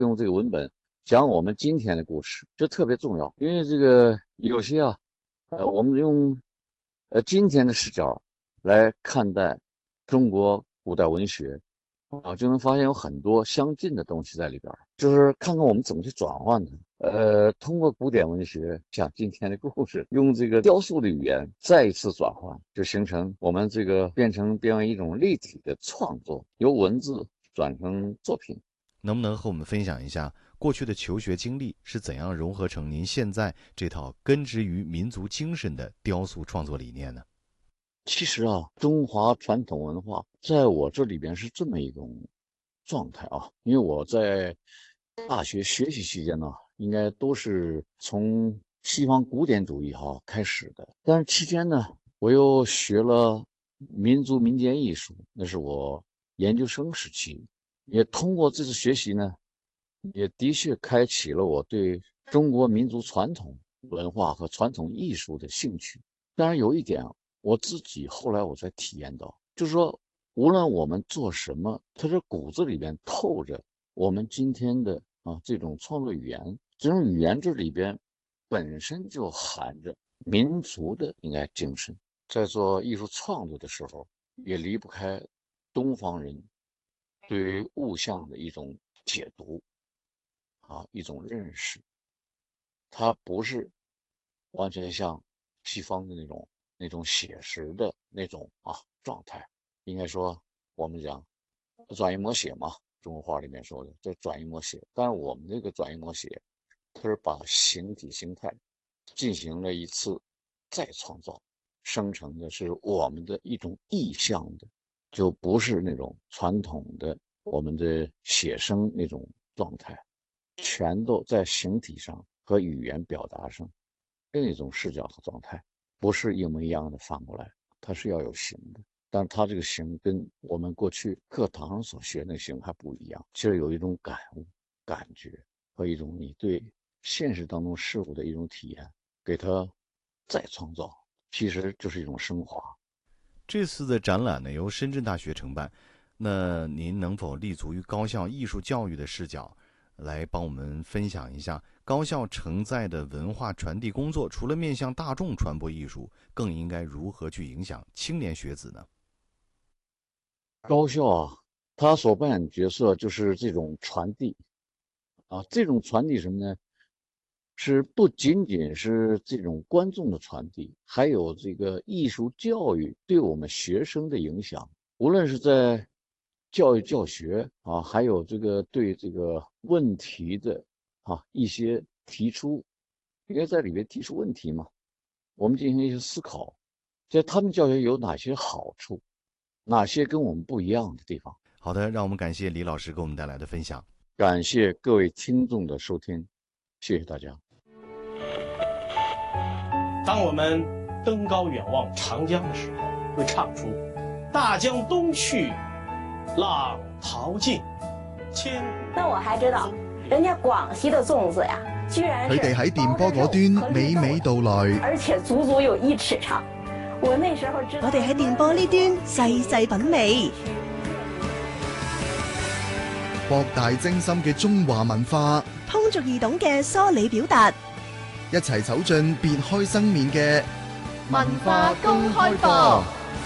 用这个文本讲我们今天的故事，这特别重要。因为这个有些我们用今天的视角来看待中国古代文学就能发现有很多相近的东西在里边，就是看看我们怎么去转换它。通过古典文学讲今天的故事，用这个雕塑的语言再一次转换，就形成我们这个变为一种立体的创作，由文字转成作品。 能不能和我们分享一下过去的求学经历是怎样融合成您现在这套根植于民族精神的雕塑创作理念呢？ 其实中华传统文化在我这里边是这么一种状态因为我在大学学习期间呢，应该都是从西方古典主义开始的，但是期间呢，我又学了民族民间艺术，那是我研究生时期，也通过这次学习呢，也的确开启了我对中国民族传统文化和传统艺术的兴趣。当然有一点我自己后来我才体验到，就是说无论我们做什么，它这骨子里边透着我们今天的这种创作语言，这种语言这里边本身就含着民族的应该精神。在做艺术创作的时候，也离不开东方人对于物象的一种解读一种认识。它不是完全像西方的那种写实的那种状态，应该说我们讲转移摹写嘛，中国话里面说的这转移摹写。但是我们这个转移摹写，它是把形体形态进行了一次再创造，生成的是我们的一种意象的，就不是那种传统的我们的写生那种状态，全都在形体上和语言表达上另一种视角和状态，不是一模一样的反过来，它是要有形的。但它这个形跟我们过去课堂上所学的形还不一样，其实有一种感悟、感觉和一种你对现实当中事物的一种体验，给它再创造，其实就是一种升华。 这次的展览呢，由深圳大学承办，那您能否立足于高校艺术教育的视角，来帮我们分享一下高校承载的文化传递工作，除了面向大众传播艺术，更应该如何去影响青年学子呢？ 高校它所扮演的角色就是这种传递这种传递什么呢？是不仅仅是这种观众的传递，还有这个艺术教育对我们学生的影响。无论是在教育教学还有这个对这个问题的一些提出，应该在里面提出问题嘛，我们进行一些思考，在他们教学有哪些好处，哪些跟我们不一样的地方。 好的，让我们感谢李老师给我们带来的分享。 感谢各位听众的收听，谢谢大家。 当我们登高远望长江的时候，会唱出大江东去，浪淘尽，千古。 那我还知道，人家廣西的粽子呀，居然是佢哋喺電波嗰端娓娓道來， 而且足足有1尺長。我那時候知道， 我哋喺電波呢端細細品味， 博大精深嘅中華文化， 通俗易懂嘅梳理表達， 一齊走進別開生面嘅文化公開課。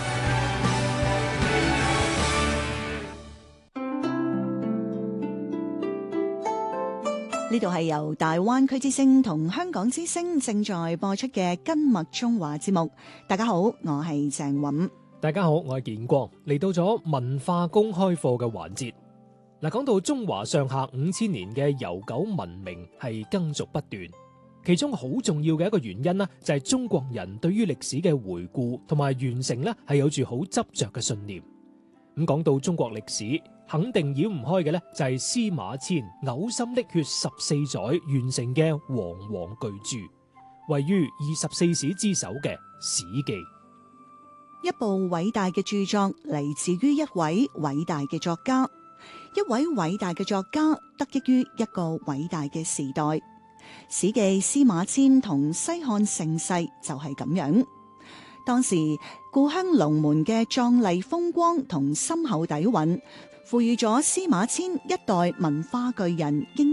呢度係由大灣區之聲同香港之聲正在播出嘅今麥中華節目。大家好，我係鄭韻。 大家好，我係建光。嚟到咗文化公開課嘅環節。嗱，講到中華上下5000年嘅悠久文明係耕俗不斷，其中好重要嘅一個原因呢，就係中國人對於歷史嘅回顧同埋完成呢係有住好執着嘅信念。咁講到中國歷史，肯定繞唔開嘅呢，就係司馬遷嘔心瀝血14載完成嘅煌煌巨著，位於24史之首嘅《史記》。 一部偉大嘅著作嚟自於一位偉大嘅作家，一位偉大嘅作家得益於一個偉大嘅時代。《史記》司馬遷同西漢盛世就係咁樣。當時故鄉龍門嘅壯麗風光同深厚底蘊， 賦予咗司馬遷一代文化巨人應